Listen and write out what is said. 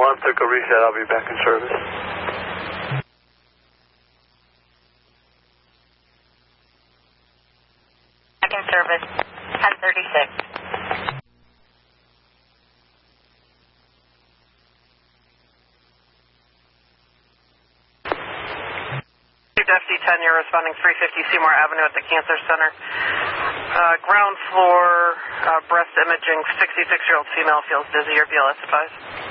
Alarm Echo reset, I'll be back in service. Back in service, 1036. Deputy 10, you're responding 350 Seymour Avenue at the Cancer Center. Ground floor, breast imaging, 66-year-old female feels dizzy or BLS advised.